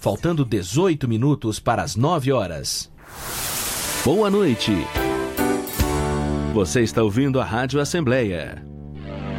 faltando 18 minutos para as 9 horas. Boa noite. Você está ouvindo a Rádio Assembleia